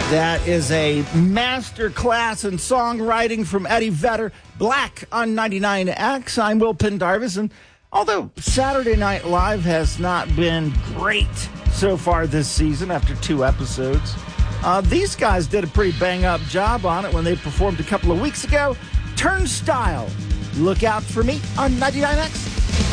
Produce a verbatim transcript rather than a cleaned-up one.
That is a master class in songwriting from Eddie Vedder. Black on ninety-nine X. I'm Will Pendarvis, and although Saturday Night Live has not been great so far this season after two episodes, uh, these guys did a pretty bang-up job on it when they performed a couple of weeks ago. Turnstile. Look out for me on ninety-nine X.